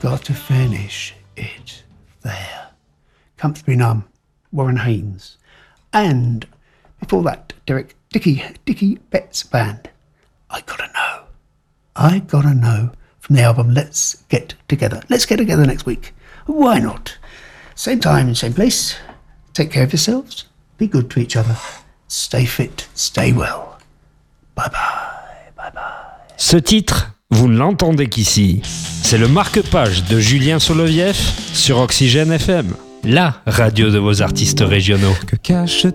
got to finish it there. Comfortably Numb, Warren Haynes. And before that, Dickie Betts Band. I Gotta Know from the album Let's Get Together. Let's get together next week. Why not? Same time, same place. Take care of yourselves. Be good to each other. Stay fit, stay well. Bye bye, bye bye. Ce titre, vous ne l'entendez qu'ici. C'est le marque-page de Julien Soloviev sur Oxygène FM, la radio de vos artistes régionaux. Que cache